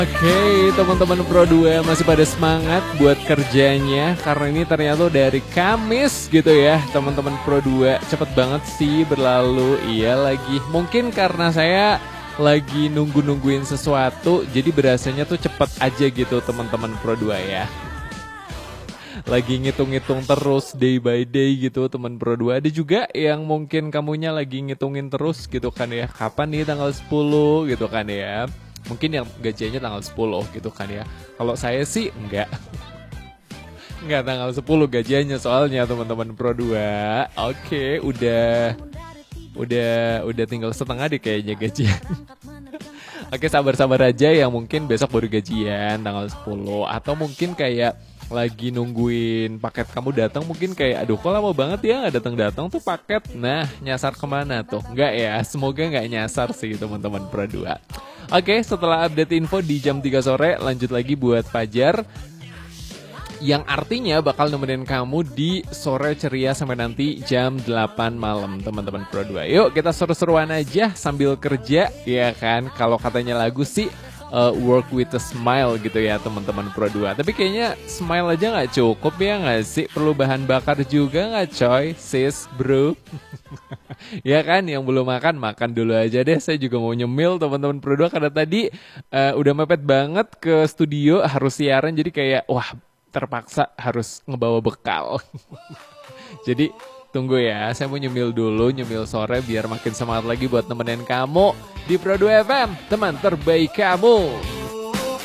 Oke, teman-teman Pro 2 masih pada semangat buat kerjanya karena ini ternyata dari Kamis gitu ya, teman-teman Pro 2. Cepet banget sih berlalu. Iya lagi. Mungkin karena saya lagi nungguin sesuatu, jadi berasanya tuh cepet aja gitu teman-teman Pro 2 ya. Lagi ngitung-ngitung terus day by day gitu teman Pro 2. Ada juga yang mungkin kamunya lagi ngitungin terus gitu kan ya. Kapan nih tanggal 10 gitu kan ya. Mungkin yang gajiannya tanggal 10 gitu kan ya. Kalau saya sih enggak. Enggak tanggal 10 gajiannya soalnya teman-teman Pro 2. Oke, udah tinggal setengah deh kayaknya gajian. Oke, sabar-sabar aja yang mungkin besok baru gajian tanggal 10 atau mungkin kayak lagi nungguin paket kamu datang, mungkin kayak aduh kok lama banget ya nggak datang tuh paket. Nah, nyasar kemana tuh? Nggak ya, semoga nggak nyasar sih teman-teman Pro 2. Oke, setelah update info di jam 3 sore, lanjut lagi buat Fajar yang artinya bakal nemenin kamu di sore ceria sampai nanti jam 8 malam teman-teman Pro 2. Yuk kita seru-seruan aja sambil kerja ya kan. Kalau katanya lagu sih work with a smile gitu ya teman-teman Pro 2. Tapi kayaknya smile aja nggak cukup ya nggak sih? Perlu bahan bakar juga nggak coy, sis bro? Ya kan, yang belum makan dulu aja deh. Saya juga mau nyemil teman-teman Pro 2 karena tadi udah mepet banget ke studio harus siaran. Jadi kayak wah terpaksa harus ngebawa bekal. Jadi tunggu ya, saya mau nyemil dulu, nyemil sore biar makin semangat lagi buat nemenin kamu di Pro 2 FM, teman terbaik kamu.